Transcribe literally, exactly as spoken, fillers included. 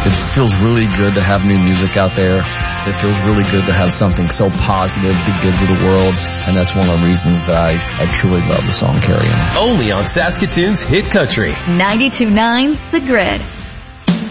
It feels really good to have new music out there. It feels really good to have something so positive to give to the world, and that's one of the reasons that I, I truly love the song Carry On. Only on Saskatoon's Hit Country. ninety-two point nine The Grid.